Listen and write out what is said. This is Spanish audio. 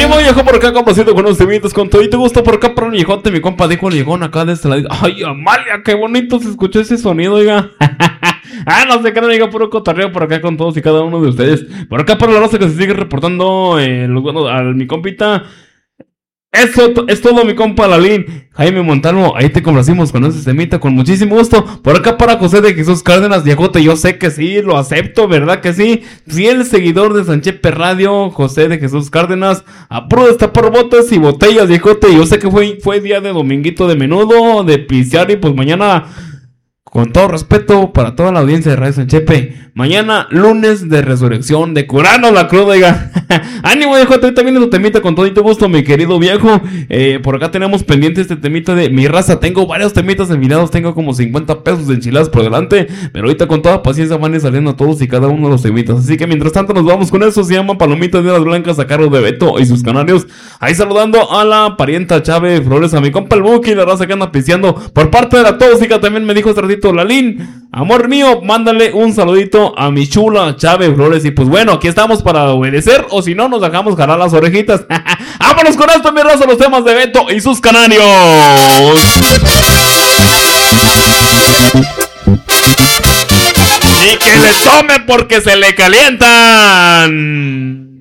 Ánimo, viejo, por acá complacido con unos temitas con todo y te gusta por acá para un viejote, mi compa dijo el viejón acá de este lado. Ay, Amalia, qué bonito se escuchó ese sonido, oiga. No sé qué, no diga puro cotorreo por acá con todos y cada uno de ustedes. Por acá para la raza que se sigue reportando, bueno, a mi compita. Eso es todo, mi compa Lalín. Jaime Montalvo, ahí te complacimos con ese temita con muchísimo gusto. Por acá para José de Jesús Cárdenas, viejote, yo sé que sí, lo acepto, ¿verdad que sí? Fiel seguidor de Sanchepe Radio, José de Jesús Cárdenas. A puro destapar botes y botellas, viejote. Yo sé que fue día de dominguito de menudo, de pistear y pues mañana... Con todo respeto para toda la audiencia de Radio Sanchepe, mañana lunes de resurrección, de curarnos la cruda, oiga. Ánimo, viejo, ahorita viene tu temita con todo gusto, mi querido viejo. Por acá tenemos pendiente este temita de mi raza. Tengo varios temitas enviados, tengo como 50 pesos de enchiladas por delante. Pero ahorita con toda paciencia van a ir saliendo todos y cada uno de los temitas. Así que mientras tanto nos vamos con eso. Se llama Palomitas de las Blancas a cargo de Beto y sus canarios. Ahí saludando a la parienta Chávez Flores, a mi compa el Buki, la raza que anda pisteando. Por parte de la tóxica también me dijo este ratito Lalín, amor mío, mándale un saludito a mi chula Chávez Flores. Y pues bueno, aquí estamos para obedecer, o si no, nos dejamos jalar las orejitas. Vámonos con esto, mi raza, los temas de Beto y sus canarios. Y que le tome porque se le calientan.